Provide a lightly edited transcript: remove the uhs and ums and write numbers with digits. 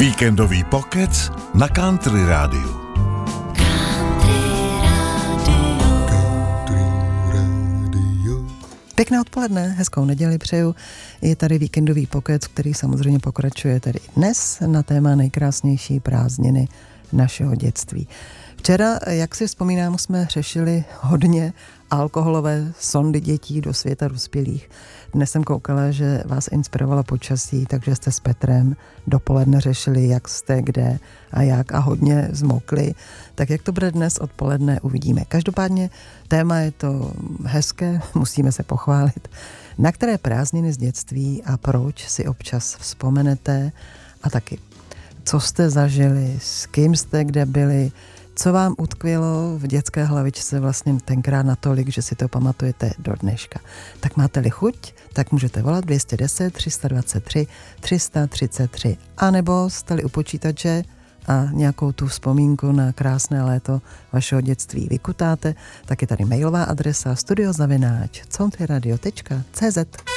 Víkendový pokec na Country rádiu. Pěkné odpoledne, hezkou neděli přeju. Je tady víkendový pokec, který samozřejmě pokračuje tedy dnes na téma nejkrásnější prázdniny našeho dětství. Včera, jak si vzpomínám, jsme řešili hodně alkoholové sondy dětí do světa dospělých. Dnes jsem koukala, že vás inspirovala počasí, takže jste s Petrem dopoledne řešili, jak jste, kde a jak a hodně zmokli. Tak jak to bude dnes odpoledne, uvidíme. Každopádně téma je to hezké, musíme se pochválit. Na které prázdniny z dětství a proč si občas vzpomenete a taky co jste zažili, s kým jste kde byli, co vám utkvělo v dětské hlavičce vlastně tenkrát natolik, že si to pamatujete do dneška. Tak máte-li chuť, tak můžete volat 210 323 333, anebo jste-li u počítače a nějakou tu vzpomínku na krásné léto vašeho dětství vykutáte, tak je tady mailová adresa studiozavináč countryradio.cz.